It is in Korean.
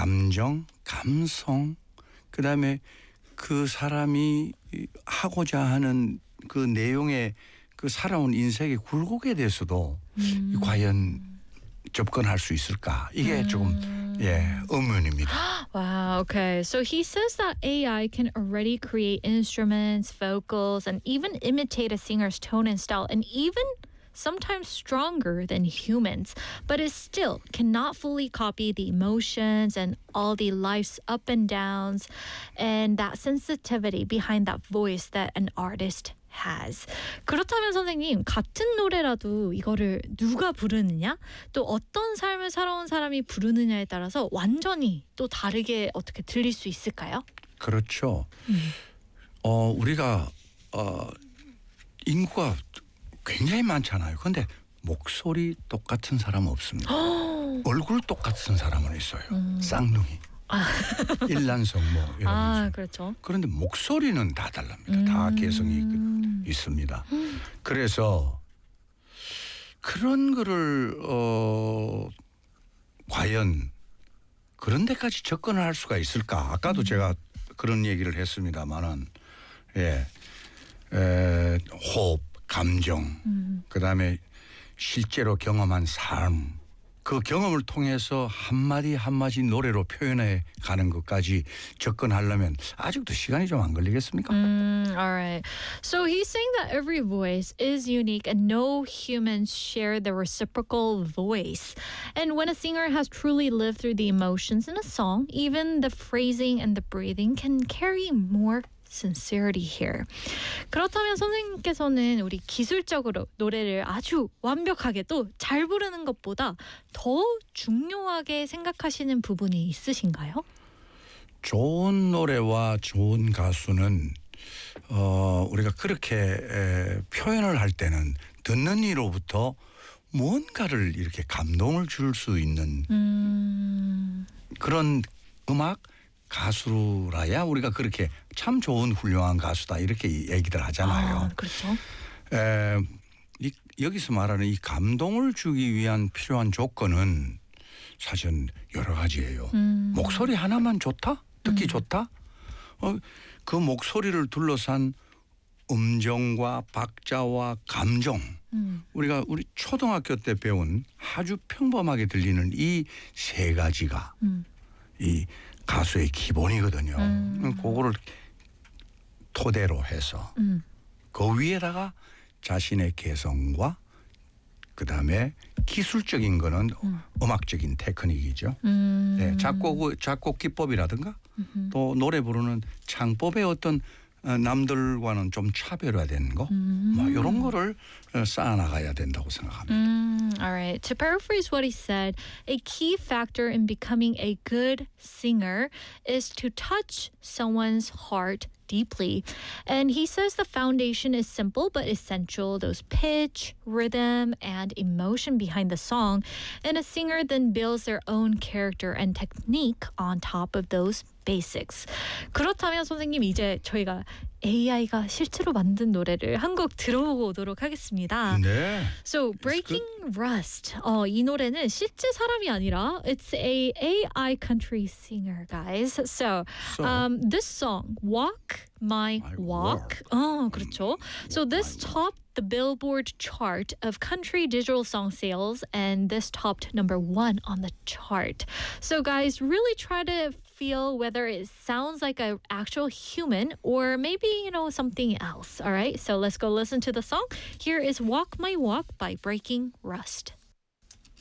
감정, 감성, 그다음에 그 사람이 하고자 하는 그 내용의 그 살아온 인생의 굴곡에 대해서도 과연 접근할 수 있을까? 이게 조금 의문입니다. Wow, okay. So he says that AI can already create instruments, vocals, and even imitate a singer's tone and style, and even sometimes stronger than humans, but it still cannot fully copy the emotions and all the life's up and downs and that sensitivity behind that voice that an artist has. 그렇다면 선생님, 같은 노래라도 이거를 누가 부르느냐, 또 어떤 삶을 살아온 사람이 부르느냐에 따라서 완전히 또 다르게 어떻게 들릴 수 있을까요? 그렇죠. 우리가 인구가 굉장히 많잖아요. 그런데 목소리 똑같은 사람은 없습니다. 얼굴 똑같은 사람은 있어요. 쌍둥이. 일란성 뭐 이런 그렇죠. 그런데 목소리는 다 달랍니다. 다 개성이 있습니다. 그래서 그런 거를 과연 그런 데까지 접근을 할 수가 있을까? 아까도 제가 그런 얘기를 했습니다만은 호흡, 감정, 그다음에 실제로 경험한 삶, 그 경험을 통해서 한마디 한마디 노래로 표현해 가는 것까지 접근하려면 아직도 시간이 좀 안 걸리겠습니까? All right. So he's saying that every voice is unique and no humans share the reciprocal voice. And when a singer has truly lived through the emotions in a song, even the phrasing and the breathing can carry more sincerity here. 그렇다면 선생님께서는 우리 기술적으로 노래를 아주 완벽하게 또 잘 부르는 것보다 더 중요하게 생각하시는 부분이 있으신가요? 좋은 노래와 좋은 가수는 우리가 그렇게 표현을 할 때는 듣는 이로부터 무언가를 이렇게 감동을 줄 수 있는 그런 음악 가수라야 우리가 그렇게 참 좋은 훌륭한 가수다 이렇게 얘기들 하잖아요. 그렇죠. 여기서 말하는 이 감동을 주기 위한 필요한 조건은 사실은 여러 가지예요. 목소리 하나만 좋다? 듣기 좋다? 그 목소리를 둘러싼 음정과 박자와 감정, 우리 초등학교 때 배운 아주 평범하게 들리는 이 세 가지가 이 가수의 기본이거든요. 그거를 토대로 해서 그 위에다가 자신의 개성과 그다음에 기술적인 거는 음악적인 테크닉이죠. 작곡 기법이라든가 또 노래 부르는 창법의 어떤 남들과는 좀 차별화된 거, 뭐 이런 거를 쌓아나가야 된다고 생각합니다. All right. To paraphrase what he said, a key factor in becoming a good singer is to touch someone's heart deeply. And he says the foundation is simple but essential, those pitch, rhythm, and emotion behind the song. And a singer then builds their own character and technique on top of those basics. 그렇다면 선생님, 이제 저희가 AI가 실제로 만든 노래를 한 곡 들어보도록 하겠습니다. 네. So Breaking Rust. 이 노래는 실제 사람이 아니라 it's a AI country singer, guys. So this song, Walk My Walk. 그렇죠. So this topped the Billboard chart of country digital song sales, and this topped #1 on the chart. So guys, really try to feel whether it sounds like an actual human or maybe, something else. All right, so let's go listen to the song. Here is Walk My Walk by Breaking Rust.